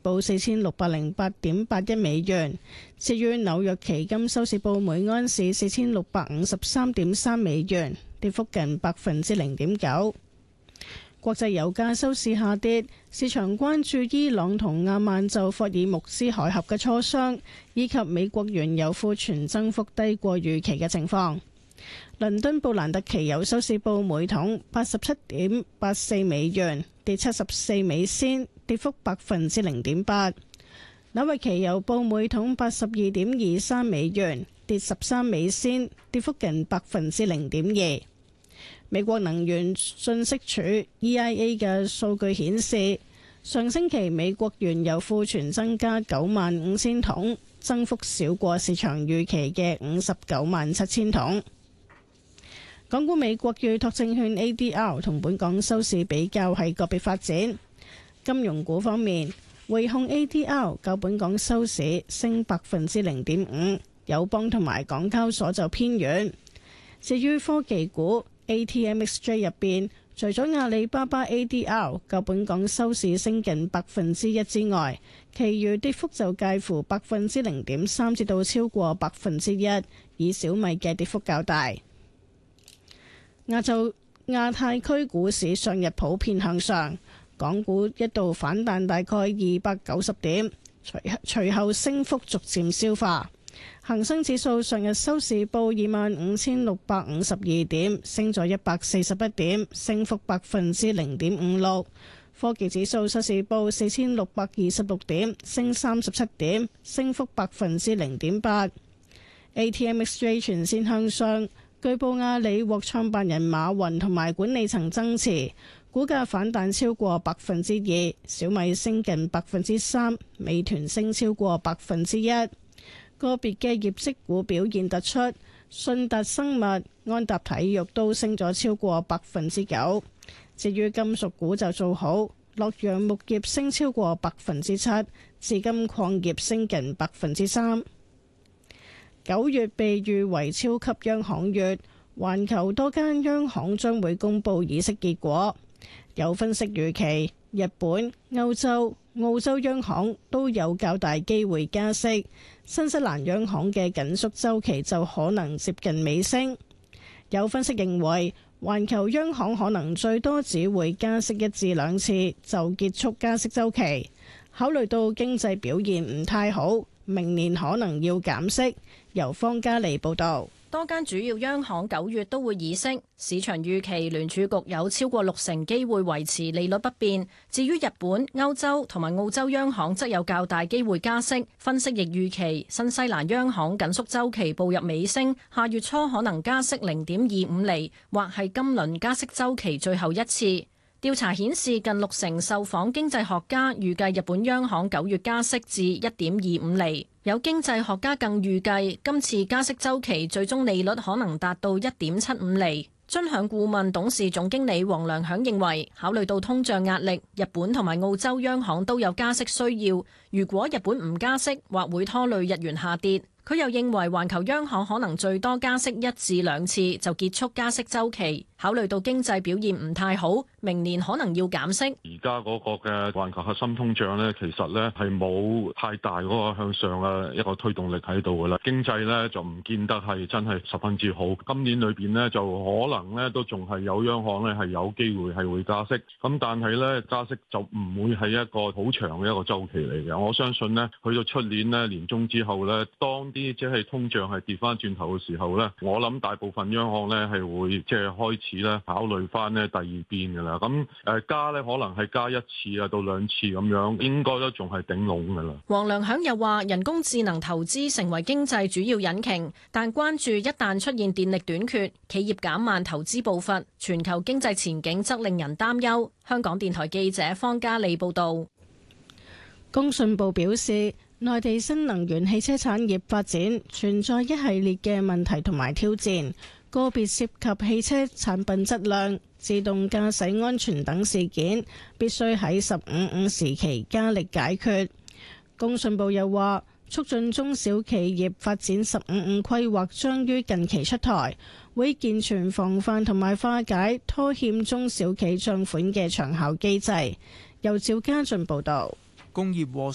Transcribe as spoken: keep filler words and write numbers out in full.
報四千六百零八點八一美元。至於紐約期金收市報每安士四千六百五十三點三美元，跌幅近百分之零點九。國際油價收市下跌，市場關注伊朗同阿曼就霍爾木茲海峽嘅磋商，以及美國原油庫存增幅低過預期嘅情況。倫敦布蘭特期油收市報每桶八十七點八四美元，跌七十四美仙，跌幅百分之零點八。紐約期油報每桶八十二點二三美元，跌十三美仙，跌幅近百分之零點二。美國能源信息署 E I A 嘅數據顯示，上星期美國原油庫存增加九萬五千桶，增幅少過市場預期嘅五十九萬七千桶。港股美國預託證券 A D R 同本港收市比較係個別發展。金融股方面，匯控 A D R 較本港收市升百分之零點五，友邦同埋港交所就偏軟。至於科技股 A T M X J 入邊，除咗阿里巴巴 A D R 較本港收市升近百分之一之外，其餘跌幅就介乎百分之零點三至到超過百分之一，以小米嘅跌幅較大。亞洲亞太區股市上日普遍向上，港股一度反彈大概二百九十點，隨隨後升幅逐漸消化。恒生指數上日收市報二萬五千六百五十二點，升咗一百四十一點，升幅百分之零點五六。科技指數收市報四千六百二十六點，升三十七點，升幅百分之零點八。A T M X J 全線向上。據報阿里獲創辦人馬雲同埋管理層增持，股價反彈超過百分之二，小米升近百分之三，美團升超過百分之一。個別嘅業績股表現突出，信達生物、安踏體育都升咗超過百分之九。至於金屬股就做好，洛陽木業升超過百分之七，紫金礦業升近百分之三。九月被譽為超級央行月，環球多間央行將會公布議息結果。有分析預期，日本、歐洲、澳洲央行都有較大機會加息，新西蘭央行嘅緊縮週期就可能接近尾聲。有分析認為，環球央行可能最多只會加息一至兩次就結束加息週期。考慮到經濟表現唔太好，明年可能要減息。由方嘉利報道， 多間主要央行九月都會議息，市場預期聯儲局有超過六成機會維持利率不變。至於日本、歐洲同埋澳洲央行則有較大機會加息。分析亦預期新西蘭央行緊縮週期步入尾聲，下月初可能加息零點二五厘，或係今輪加息週期最後一次。調查顯示，近六成受訪經濟學家預計日本央行九月加息至一點二五厘。有經濟學家更預計今次加息週期最終利率可能達到一點七五厘。尊享顧問董事總經理黃良響認為，考慮到通脹壓力，日本同埋澳洲央行都有加息需要。如果日本唔加息，或會拖累日元下跌。佢又認為環球央行可能最多加息一至兩次就結束加息週期。考慮到經濟表現唔太好，明年可能要減息。 而家嗰個嘅環球核心通脹咧，其實咧係冇太大嗰個向上嘅一個推動力喺度噶啦。經濟咧就唔見得係真係十分之好。今年裏邊咧就可能咧都仲係有央行咧係有機會係會加息。咁但係咧加息就唔會係一個好長嘅一個週期嚟嘅。我相信咧去到出年咧年中之後咧，當啲即係通脹係跌翻轉頭嘅時候咧，我諗大部分央行咧係會即係開始咧考慮翻咧第二邊噶啦。咁誒加咧可能係加一次啊到兩次咁樣，應該都仲係頂籠噶啦。 黃良響又話，人工智能投資成為經濟主要引擎，但關注一旦出現電力短缺，企業減慢投資步伐，全球經濟前景則令人擔憂。香港電台記者方嘉利報道。 工信部表示，內地新能源汽車產業發展存在一系列嘅問題同埋挑戰，個別涉及汽車產品質量、自動駕駛安全等事件，必須喺十五五時期加力解決。工信部又話，促進中小企業發展十五五規劃將於近期出台，會健全防範同埋化解拖欠中小企賬款嘅長效機制。由趙家俊報導。 工業和